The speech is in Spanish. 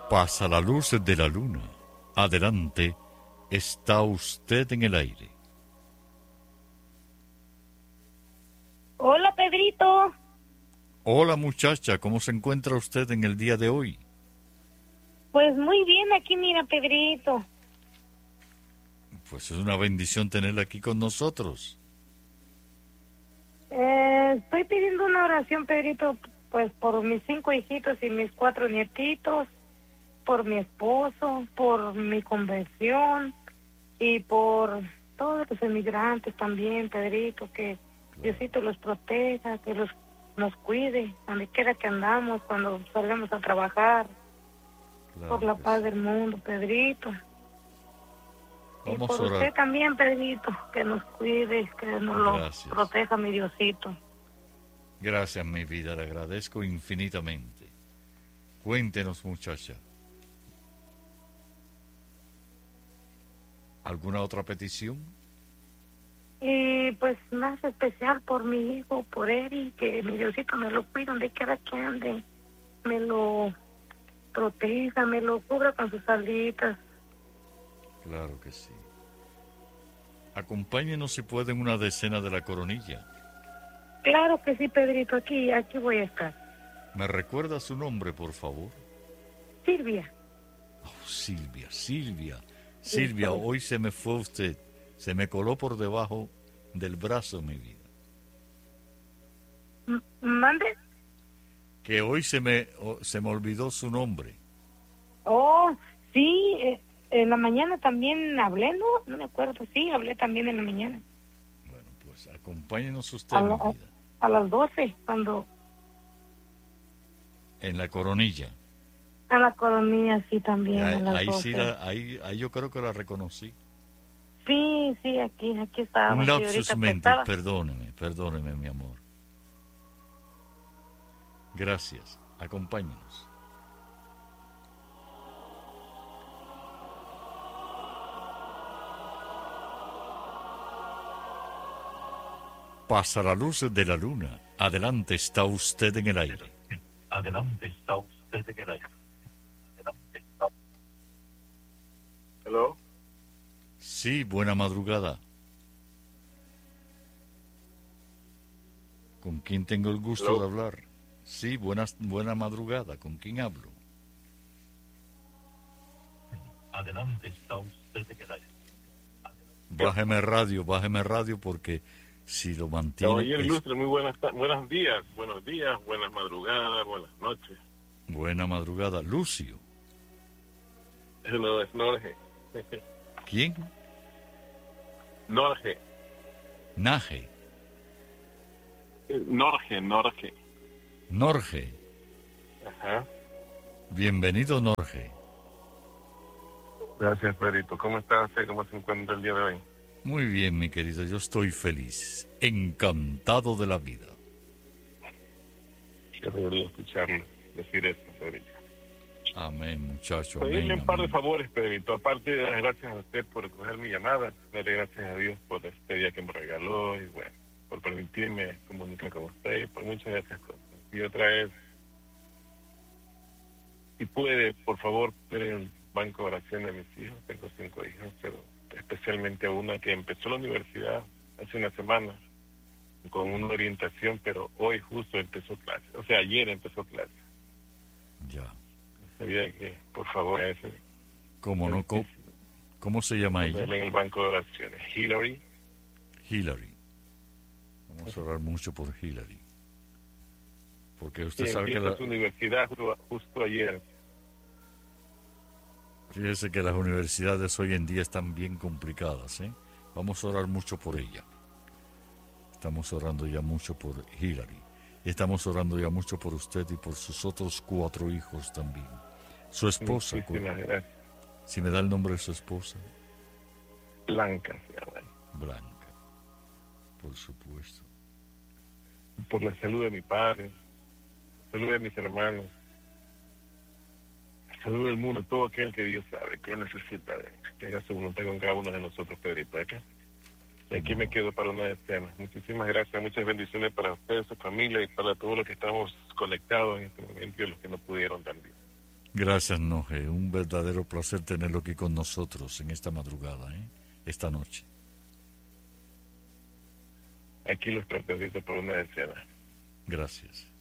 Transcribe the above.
Pasa la luz de la luna. Adelante, está usted en el aire. Hola, Pedrito. Hola muchacha, ¿cómo se encuentra usted en el día de hoy? Pues muy bien aquí, mira, Pedrito. Pues es una bendición tenerla aquí con nosotros. Estoy pidiendo una oración, Pedrito, pues por mis 5 hijitos y mis 4 nietitos, por mi esposo, por mi conversión y por todos los emigrantes también, Pedrito, que Diosito los proteja, que nos cuide, donde quiera que andamos, cuando salgamos a trabajar, por la paz del mundo, Pedrito. Y Vamos por a orar. usted también, Pedrito, que nos cuide, que nos lo proteja, mi Diosito. Gracias, mi vida, le agradezco infinitamente. Cuéntenos, muchacha. ¿Alguna otra petición? Y pues más especial por mi hijo, por Eri, que mi Diosito me lo cuide donde quiera que ande, me lo proteja, me lo cubra con sus alitas. Claro que sí. Acompáñenos si puede en una decena de la coronilla. Claro que sí, Pedrito, aquí voy a estar. ¿Me recuerda su nombre, por favor? Silvia. Oh, Silvia, hoy se me fue usted. Se me coló por debajo del brazo, mi vida. ¿Mande? Que hoy se me olvidó su nombre. Oh, sí, en la mañana también hablé, ¿no? No me acuerdo, sí, hablé también en la mañana. Bueno, pues acompáñenos usted, mi vida. A las 12, cuando... En la coronilla. A la coronilla, sí, también, a las 12. Sí, ahí yo creo que la reconocí. Sí, aquí estaba. Un lapsus mentis, perdóneme, mi amor. Gracias, acompáñenos. Pasa la luz de la luna. Adelante, está usted en el aire. Adelante, está usted en el aire. Adelante, está. ¿Hello? Sí, buena madrugada. ¿Con quién tengo el gusto Hello? de hablar? Sí, buena madrugada. ¿Con quién hablo? Adelante, está usted en el aire. Bájeme radio porque si lo mantiene... Caballero ilustre, muy buenos días, buenas madrugadas, buenas noches. Buena madrugada, Lucio. No, es Norge. ¿Quién? Norge. Naje. Norge. Ajá. Bienvenido, Norge. Gracias, Pedrito. ¿Cómo está usted? ¿Cómo se encuentra el día de hoy? Muy bien, mi querido. Yo estoy feliz, encantado de la vida. Qué alegría escucharlo decir esto, Pedrito. Amén, muchacho. Pedirle un par de favores, Pedrito. Aparte de las gracias a usted por coger mi llamada, darle gracias a Dios por este día que me regaló y bueno, por permitirme comunicar con usted y por muchas de esas cosas. Y otra es, si puede, por favor, ver el banco de oración de mis hijos. Tengo 5 hijos, pero especialmente una que empezó la universidad hace una semana con una orientación, pero hoy justo empezó clase. O sea, ayer empezó clase. Ya. Sabía que, por favor, a ese. ¿Cómo no? ¿Cómo se llama ella? En el banco de oraciones. Hillary. Vamos a orar mucho por Hillary. Porque usted sabe que su universidad justo ayer. Fíjese que las universidades hoy en día están bien complicadas, ¿eh? Vamos a orar mucho por ella. Estamos orando ya mucho por Hillary. Y estamos orando ya mucho por usted y por sus otros 4 hijos también. Su esposa. Si me da el nombre de su esposa. Blanca. Blanca. Por supuesto. Por la salud de mi padre. Salud de mis hermanos. Salud del mundo. Todo aquel que Dios sabe que necesita que haga su voluntad con cada uno de nosotros, Pedrito. Y aquí me quedo para una escena. Muchísimas gracias, muchas bendiciones para ustedes, su familia y para todos los que estamos conectados en este momento y los que no pudieron también. Gracias, Noje. Un verdadero placer tenerlo aquí con nosotros en esta madrugada, esta noche. Aquí los preparo por una decena. Gracias.